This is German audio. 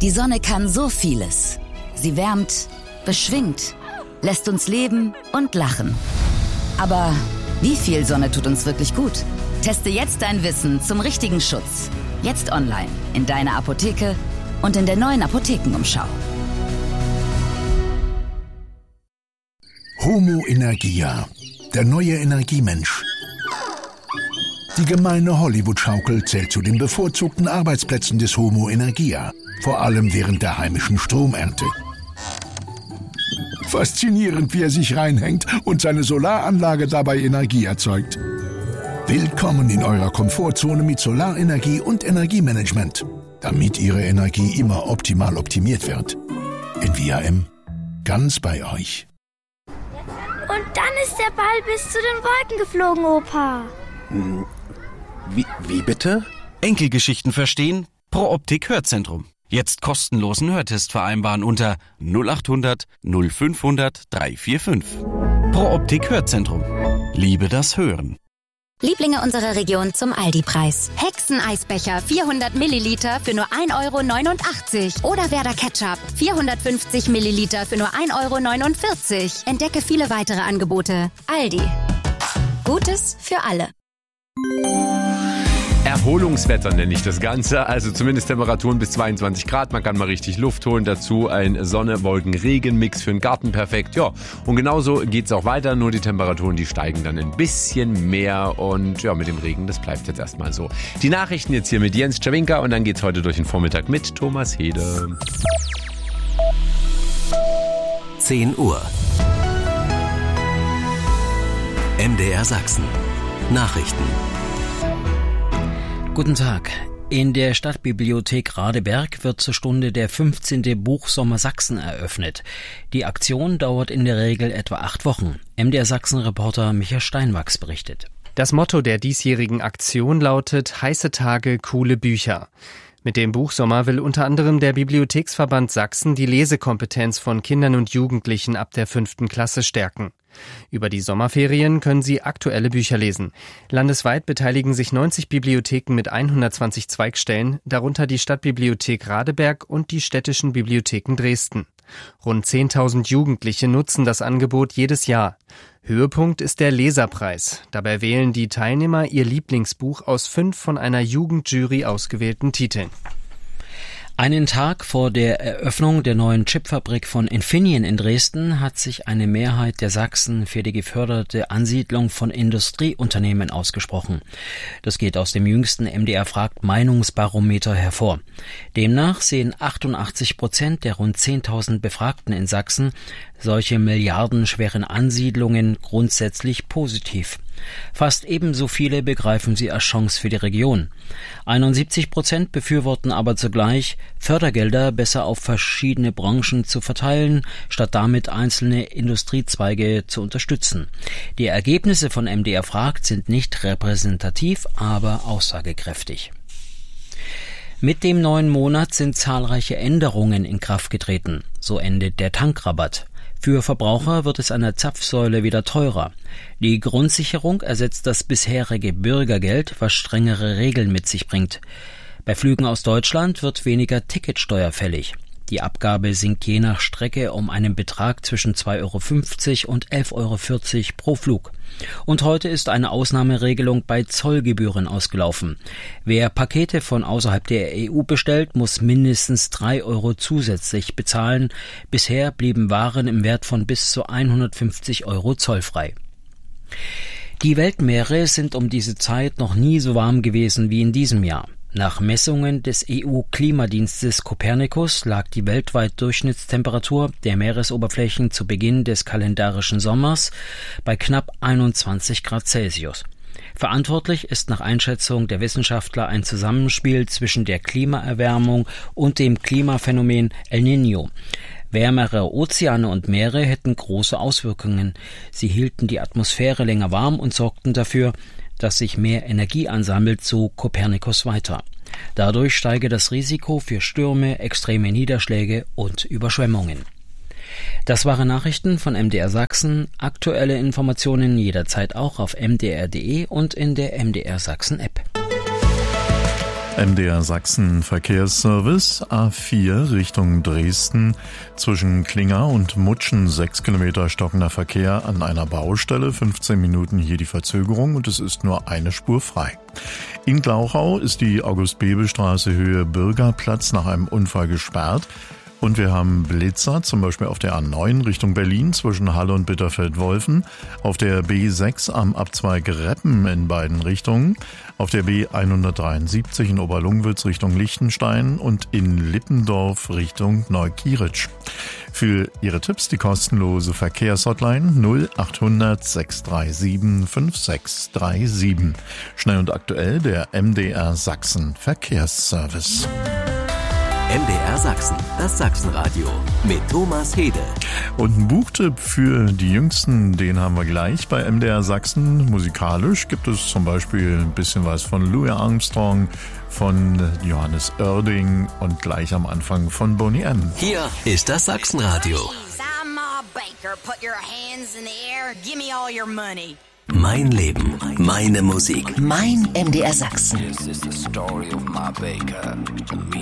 Die Sonne kann so vieles. Sie wärmt, beschwingt, lässt uns leben und lachen. Aber wie viel Sonne tut uns wirklich gut? Teste jetzt dein Wissen zum richtigen Schutz. Jetzt online, in deiner Apotheke und in der neuen Apothekenumschau. Homo Energia, der neue Energiemensch. Die gemeine Hollywood-Schaukel zählt zu den bevorzugten Arbeitsplätzen des Homo Energia, vor allem während der heimischen Stromernte. Faszinierend, wie er sich reinhängt und seine Solaranlage dabei Energie erzeugt. Willkommen in eurer Komfortzone mit Solarenergie und Energiemanagement, damit Ihre Energie immer optimal optimiert wird. Envia-M, ganz bei euch. Und dann ist der Ball bis zu den Wolken geflogen, Opa. Wie bitte? Enkelgeschichten verstehen? Pro Optik Hörzentrum. Jetzt kostenlosen Hörtest vereinbaren unter 0800 0500 345. Pro Optik Hörzentrum. Liebe das Hören. Lieblinge unserer Region zum Aldi-Preis. Hexeneisbecher 400 Milliliter für nur 1,89 €. Oder Werder Ketchup 450 Milliliter für nur 1,49 €. Entdecke viele weitere Angebote. Aldi. Gutes für alle. Erholungswetter nenne ich das Ganze, also zumindest Temperaturen bis 22 Grad, man kann mal richtig Luft holen, dazu ein Sonne-Wolken-Regen-Mix für den Garten, perfekt, ja. Und genauso geht's auch weiter, nur die Temperaturen, die steigen dann ein bisschen mehr und ja, mit dem Regen, das bleibt jetzt erstmal so. Die Nachrichten jetzt hier mit Jens Czawinka und dann geht's heute durch den Vormittag mit Thomas Hede. 10 Uhr. MDR Sachsen. Nachrichten. Guten Tag. In der Stadtbibliothek Radeberg wird zur Stunde der 15. Buchsommer Sachsen eröffnet. Die Aktion dauert in der Regel etwa 8 Wochen. MDR Sachsen-Reporter Michael Steinwachs berichtet. Das Motto der diesjährigen Aktion lautet: Heiße Tage, coole Bücher. Mit dem Buchsommer will unter anderem der Bibliotheksverband Sachsen die Lesekompetenz von Kindern und Jugendlichen ab der 5. Klasse stärken. Über die Sommerferien können sie aktuelle Bücher lesen. Landesweit beteiligen sich 90 Bibliotheken mit 120 Zweigstellen, darunter die Stadtbibliothek Radeberg und die städtischen Bibliotheken Dresden. Rund 10.000 Jugendliche nutzen das Angebot jedes Jahr. Höhepunkt ist der Leserpreis. Dabei wählen die Teilnehmer ihr Lieblingsbuch aus 5 von einer Jugendjury ausgewählten Titeln. Einen Tag vor der Eröffnung der neuen Chipfabrik von Infineon in Dresden hat sich eine Mehrheit der Sachsen für die geförderte Ansiedlung von Industrieunternehmen ausgesprochen. Das geht aus dem jüngsten MDR-Fragt-Meinungsbarometer hervor. Demnach sehen 88% der rund 10.000 Befragten in Sachsen solche milliardenschweren Ansiedlungen grundsätzlich positiv. Fast ebenso viele begreifen sie als Chance für die Region. 71% befürworten aber zugleich, Fördergelder besser auf verschiedene Branchen zu verteilen, statt damit einzelne Industriezweige zu unterstützen. Die Ergebnisse von MDR Fragt sind nicht repräsentativ, aber aussagekräftig. Mit dem neuen Monat sind zahlreiche Änderungen in Kraft getreten. So endet der Tankrabatt. Für Verbraucher wird es an der Zapfsäule wieder teurer. Die Grundsicherung ersetzt das bisherige Bürgergeld, was strengere Regeln mit sich bringt. Bei Flügen aus Deutschland wird weniger Ticketsteuer fällig. Die Abgabe sinkt je nach Strecke um einen Betrag zwischen 2,50 € und 11,40 € pro Flug. Und heute ist eine Ausnahmeregelung bei Zollgebühren ausgelaufen. Wer Pakete von außerhalb der EU bestellt, muss mindestens 3 € zusätzlich bezahlen. Bisher blieben Waren im Wert von bis zu 150 € zollfrei. Die Weltmeere sind um diese Zeit noch nie so warm gewesen wie in diesem Jahr. Nach Messungen des EU-Klimadienstes Copernicus lag die weltweit Durchschnittstemperatur der Meeresoberflächen zu Beginn des kalendarischen Sommers bei knapp 21 Grad Celsius. Verantwortlich ist nach Einschätzung der Wissenschaftler ein Zusammenspiel zwischen der Klimaerwärmung und dem Klimaphänomen El Niño. Wärmere Ozeane und Meere hätten große Auswirkungen. Sie hielten die Atmosphäre länger warm und sorgten dafür, dass sich mehr Energie ansammelt, so Copernicus weiter. Dadurch steige das Risiko für Stürme, extreme Niederschläge und Überschwemmungen. Das waren Nachrichten von MDR Sachsen. Aktuelle Informationen jederzeit auch auf mdr.de und in der MDR Sachsen App. MDR Sachsen Verkehrsservice, A4 Richtung Dresden, zwischen Klinger und Mutschen 6 Kilometer stockender Verkehr an einer Baustelle, 15 Minuten hier die Verzögerung und es ist nur eine Spur frei. In Glauchau ist die August-Bebel-Straße Höhe Bürgerplatz nach einem Unfall gesperrt. Und wir haben Blitzer, zum Beispiel auf der A9 Richtung Berlin zwischen Halle und Bitterfeld-Wolfen, auf der B6 am Abzweig Reppen in beiden Richtungen, auf der B173 in Oberlungwitz Richtung Lichtenstein und in Lippendorf Richtung Neukieritsch. Für Ihre Tipps die kostenlose Verkehrshotline 0800 637 5637. Schnell und aktuell der MDR Sachsen Verkehrsservice. MDR Sachsen, das Sachsenradio mit Thomas Hede. Und ein Buchtipp für die Jüngsten, den haben wir gleich bei MDR Sachsen. Musikalisch gibt es zum Beispiel ein bisschen was von Louis Armstrong, von Johannes Oerding und gleich am Anfang von Boney M. Hier ist das Sachsenradio. Mein Leben, meine Musik. Mein MDR Sachsen. This is the story of my baker.